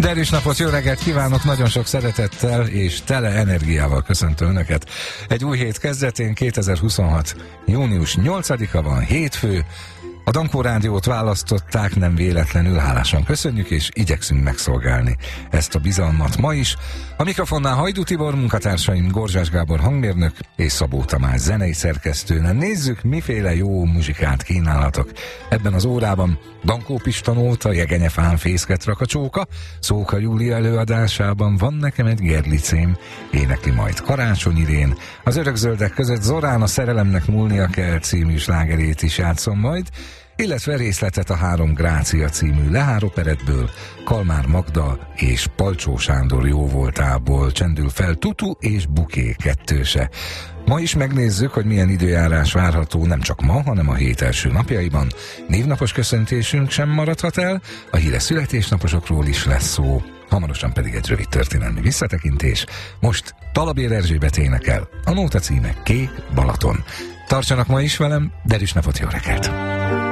Derűs napot, jó reggelt kívánok, nagyon sok szeretettel és tele energiával köszöntöm Önöket. Egy új hét kezdetén, 2026. június 8-a van, hétfő. A Dankó Rádiót választották, nem véletlenül, hálásan köszönjük, és igyekszünk megszolgálni ezt a bizalmat ma is. A mikrofonnál Hajdú Tibor, munkatársaim Gorzsás Gábor hangmérnök és Szabó Tamás zenei szerkesztő. Nem nézzük, miféle jó muzsikát kínálhatok ebben az órában. Dankó Pista nóta, Jegenyefán fészket rak a csóka, Szóka Júlia előadásában Van nekem egy gerlicém, énekli majd Karácsony Irén. Az Örökzöldek között Zorán a Szerelemnek múlnia kell című slágerét is játszom majd, illetve részletet a 3 Grácia című Lehár operettből, Kalmár Magda és Palcsó Sándor jóvoltából csendül fel Tutu és Buké kettőse. Ma is megnézzük, hogy milyen időjárás várható nem csak ma, hanem a hét első napjaiban. Névnapos köszöntésünk sem maradhat el, a híres születésnaposokról is lesz szó, hamarosan pedig egy rövid történelmi visszatekintés. Most Talabér Erzsébet énekel, a nóta címe Kék Balaton. Tartsanak ma is velem, derűs napot, jó reggelt!